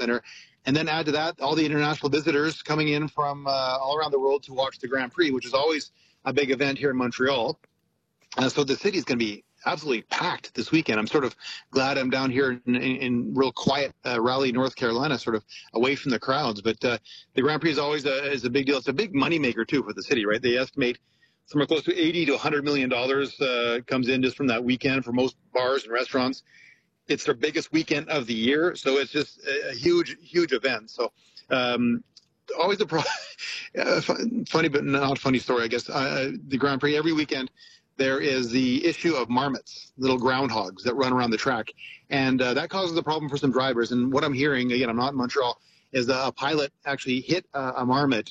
Centre. And then add to that all the international visitors coming in from all around the world to watch the Grand Prix, which is always a big event here in Montreal. So the city is going to be absolutely packed this weekend. I'm sort of glad I'm down here in real quiet Raleigh, North Carolina, sort of away from the crowds. But the Grand Prix is always is a big deal. It's a big moneymaker, too, for the city, right? They estimate somewhere close to $80 to $100 million comes in just from that weekend for most bars and restaurants. It's their biggest weekend of the year, so it's just a huge, huge event. So always a funny but not funny story, I guess. The Grand Prix, every weekend, there is the issue of marmots, little groundhogs that run around the track. And that causes a problem for some drivers. And what I'm hearing, again, I'm not in Montreal, is a pilot actually hit a marmot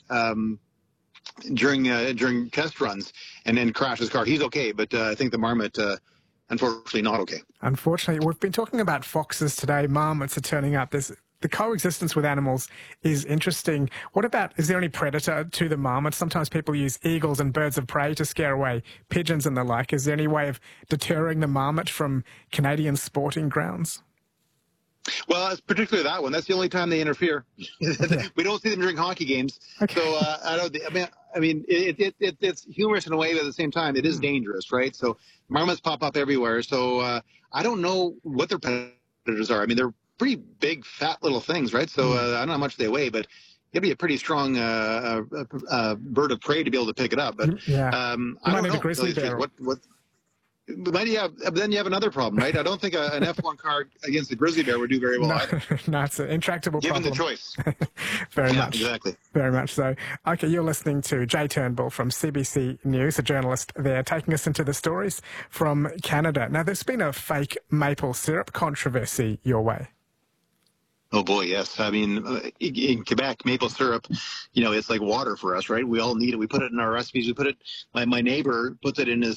during test runs and then crashed his car. He's okay, but I think the marmot... unfortunately, not okay. Unfortunately, we've been talking about foxes today. Marmots are turning up. The coexistence with animals is interesting. What about, is there any predator to the marmot? Sometimes people use eagles and birds of prey to scare away pigeons and the like. Is there any way of deterring the marmot from Canadian sporting grounds? Well, it's particularly that one. That's the only time they interfere. Yeah. We don't see them during hockey games. Okay. So I mean, it's humorous in a way, but at the same time, it is dangerous, right? So marmots pop up everywhere. So I don't know what their predators are. I mean, they're pretty big, fat little things, right? So I don't know how much they weigh, but it'd be a pretty strong bird of prey to be able to pick it up. But yeah, I don't know. A grizzly bear. But then you have another problem, right? I don't think an F1 car against a grizzly bear would do very well either. No, it's an intractable problem. Given the choice. Very much. Exactly. Very much so. Okay, you're listening to Jay Turnbull from CBC News, a journalist there, taking us into the stories from Canada. Now, there's been a fake maple syrup controversy your way. Oh, boy, yes. I mean, in Quebec, maple syrup, it's like water for us, right? We all need it. We put it in our recipes. We put it, my neighbor puts it in his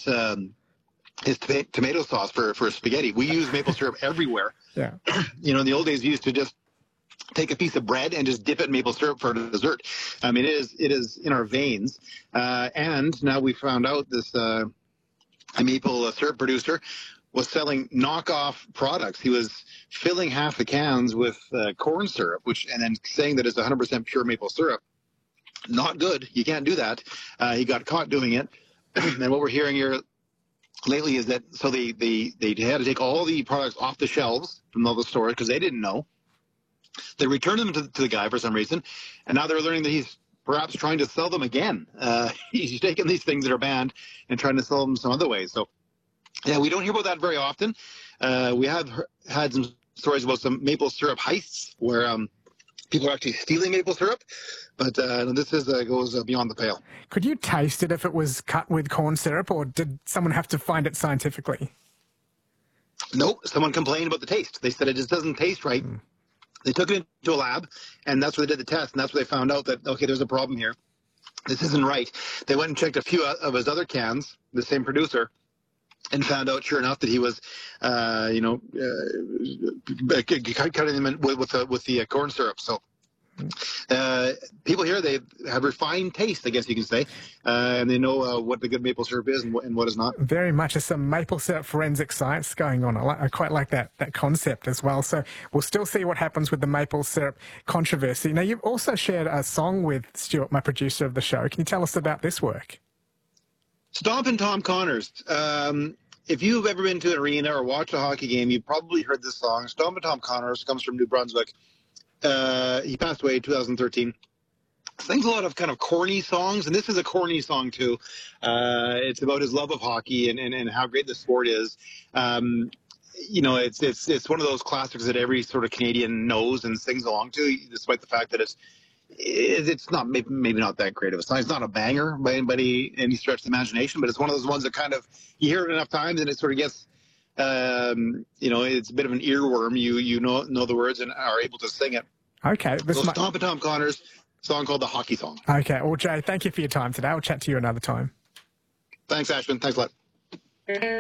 tomato sauce for spaghetti. We use maple syrup everywhere. Yeah. In the old days, we used to just take a piece of bread and just dip it in maple syrup for dessert. I mean, it is in our veins. And now we found out this a maple syrup producer was selling knockoff products. He was filling half the cans with corn syrup, and then saying that it's 100% pure maple syrup. Not good. You can't do that. He got caught doing it. And what we're hearing here lately is that they had to take all the products off the shelves from all the stores because they didn't know. They returned them to the guy for some reason, and now they're learning that he's perhaps trying to sell them again. He's taking these things that are banned and trying to sell them some other ways. So, yeah, we don't hear about that very often. We have had some stories about some maple syrup heists where people are actually stealing maple syrup, but this goes beyond the pale. Could you taste it if it was cut with corn syrup, or did someone have to find it scientifically? No, someone complained about the taste. They said it just doesn't taste right. They took it into a lab, and that's where they did the test, and that's where they found out that, okay, there's a problem here. This isn't right. They went and checked a few of his other cans, the same producer, and found out, sure enough, that he was, cutting them in with the corn syrup. So people here, they have refined taste, I guess you can say, and they know what the good maple syrup is and what is not. Very much. There's some maple syrup forensic science going on. I quite like that concept as well. So we'll still see what happens with the maple syrup controversy. Now, you've also shared a song with Stuart, my producer of the show. Can you tell us about this work? Stompin' Tom Connors. If you've ever been to an arena or watched a hockey game, you've probably heard this song. Stompin' Tom Connors comes from New Brunswick. He passed away in 2013. Sings a lot of kind of corny songs, and this is a corny song too. It's about his love of hockey and how great the sport is. It's one of those classics that every sort of Canadian knows and sings along to, despite the fact that it's not maybe not that great of a song. It's not a banger by any stretch of the imagination, but it's one of those ones that kind of you hear it enough times and it sort of gets it's a bit of an earworm. You know the words and are able to sing it. Okay. So Stompin' Tom Connors, song called The Hockey Song. Okay. Well, Jay, thank you for your time today. I'll chat to you another time. Thanks, Ashman. Thanks a lot.